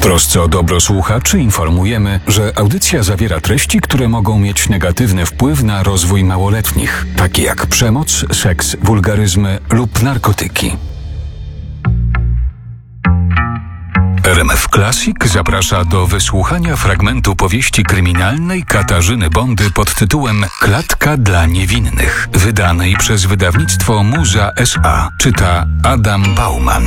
trosce o dobro słuchaczy informujemy, że audycja zawiera treści, które mogą mieć negatywny wpływ na rozwój małoletnich, takie jak przemoc, seks, wulgaryzmy lub narkotyki. RMF Classic zaprasza do wysłuchania fragmentu powieści kryminalnej Katarzyny Bondy pod tytułem Klatka dla niewinnych, wydanej przez wydawnictwo Muza S.A. Czyta Adam Bauman.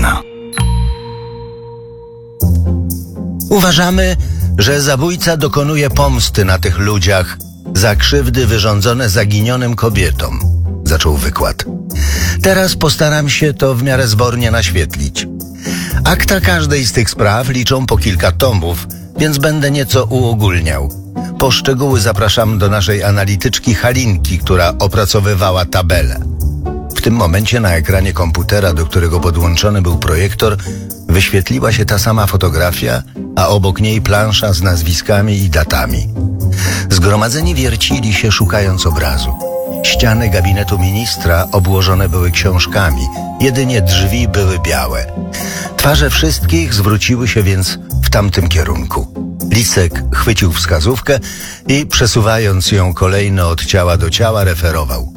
Uważamy, że zabójca dokonuje pomsty na tych ludziach za krzywdy wyrządzone zaginionym kobietom, zaczął wykład. Teraz postaram się to w miarę zbornie naświetlić. Akta każdej z tych spraw liczą po kilka tomów, więc będę nieco uogólniał. Po szczegóły zapraszam do naszej analityczki Halinki, która opracowywała tabelę. W tym momencie na ekranie komputera, do którego podłączony był projektor, wyświetliła się ta sama fotografia, a obok niej plansza z nazwiskami i datami. Zgromadzeni wiercili się, szukając obrazu. Ściany gabinetu ministra obłożone były książkami, jedynie drzwi były białe. Twarze wszystkich zwróciły się więc w tamtym kierunku. Lisek chwycił wskazówkę i przesuwając ją kolejno od ciała do ciała referował.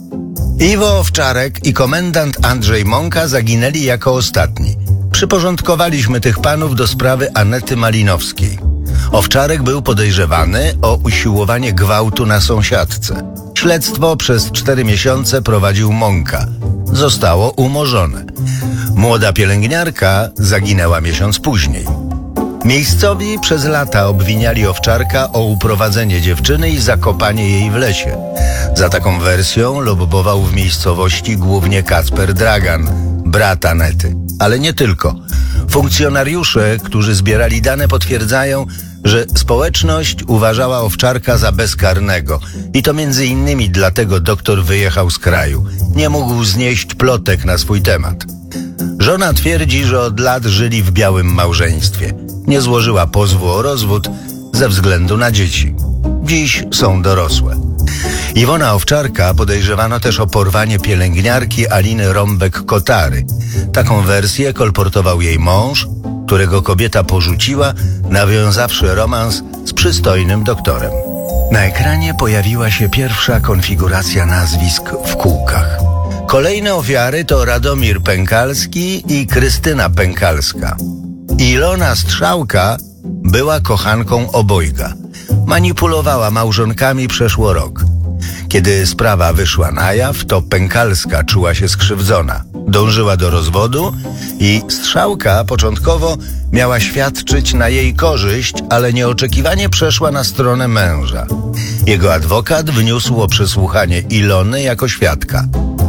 Iwo Owczarek i komendant Andrzej Mąka zaginęli jako ostatni. Przyporządkowaliśmy tych panów do sprawy Anety Malinowskiej. Owczarek był podejrzewany o usiłowanie gwałtu na sąsiadce. Śledztwo przez 4 miesiące prowadził Mąka. Zostało umorzone. Młoda pielęgniarka zaginęła miesiąc później. Miejscowi przez lata obwiniali Owczarka o uprowadzenie dziewczyny i zakopanie jej w lesie. Za taką wersją lobbował w miejscowości głównie Kacper Dragan, brat Anety. Ale nie tylko. Funkcjonariusze, którzy zbierali dane, potwierdzają, że społeczność uważała Owczarka za bezkarnego. I to między innymi dlatego doktor wyjechał z kraju. Nie mógł znieść plotek na swój temat. Żona twierdzi, że od lat żyli w białym małżeństwie. Nie złożyła pozwu o rozwód ze względu na dzieci. Dziś są dorosłe. Iwona Owczarka podejrzewano też o porwanie pielęgniarki Aliny Rąbek-Kotary. Taką wersję kolportował jej mąż, którego kobieta porzuciła, nawiązawszy romans z przystojnym doktorem. Na ekranie pojawiła się pierwsza konfiguracja nazwisk w kółkach. Kolejne ofiary to Radomir Pękalski i Krystyna Pękalska. Ilona Strzałka była kochanką obojga. Manipulowała małżonkami przeszło rok. Kiedy sprawa wyszła na jaw, to Pękalska czuła się skrzywdzona. Dążyła do rozwodu i Strzałka początkowo miała świadczyć na jej korzyść, ale nieoczekiwanie przeszła na stronę męża. Jego adwokat wniósł o przesłuchanie Ilony jako świadka.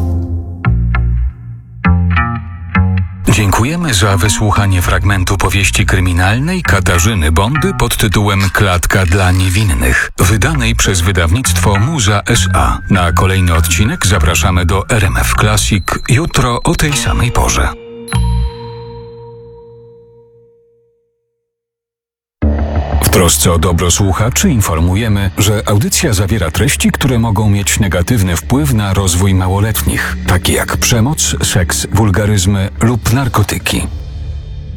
Dziękujemy za wysłuchanie fragmentu powieści kryminalnej Katarzyny Bondy pod tytułem Klatka dla niewinnych, wydanej przez wydawnictwo Muza S.A. Na kolejny odcinek zapraszamy do RMF Classic jutro o tej samej porze. W trosce o dobro słuchaczy informujemy, że audycja zawiera treści, które mogą mieć negatywny wpływ na rozwój małoletnich, takie jak przemoc, seks, wulgaryzmy lub narkotyki.